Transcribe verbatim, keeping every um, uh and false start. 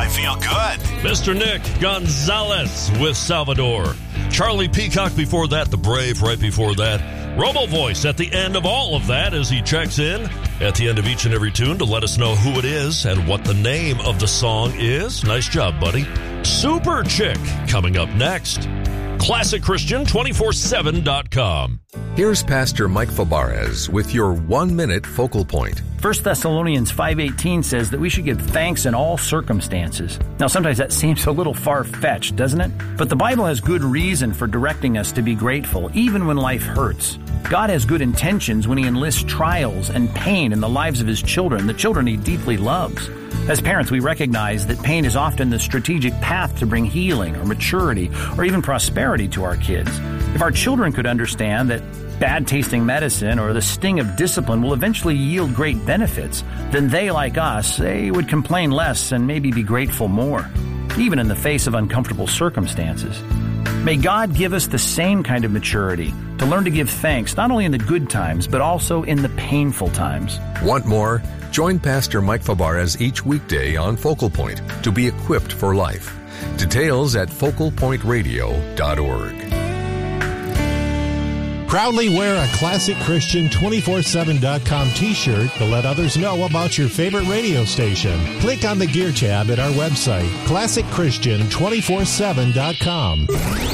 I feel good. Mister Nick Gonzalez with Salvador. Charlie Peacock before that, the Brave right before that. Robo Voice at the end of all of that as he checks in at the end of each and every tune to let us know who it is and what the name of the song is. Nice job, buddy. Super Chick coming up next. Classic Christian two forty-seven dot com. Here's Pastor Mike Fabarez with your one-minute focal point. First Thessalonians five eighteen says that we should give thanks in all circumstances. Now, sometimes that seems a little far-fetched, doesn't it? But the Bible has good reason for directing us to be grateful, even when life hurts. God has good intentions when He enlists trials and pain in the lives of His children, the children He deeply loves. As parents, we recognize that pain is often the strategic path to bring healing or maturity or even prosperity to our kids. If our children could understand that bad-tasting medicine or the sting of discipline will eventually yield great benefits, then they, like us, they would complain less and maybe be grateful more, even in the face of uncomfortable circumstances. May God give us the same kind of maturity to learn to give thanks not only in the good times, but also in the painful times. Want more? Join Pastor Mike Fabarez each weekday on Focal Point to be equipped for life. Details at focal point radio dot org. Proudly wear a Classic Christian two forty-seven dot com t-shirt to let others know about your favorite radio station. Click on the Gear tab at our website, classic christian two forty-seven dot com.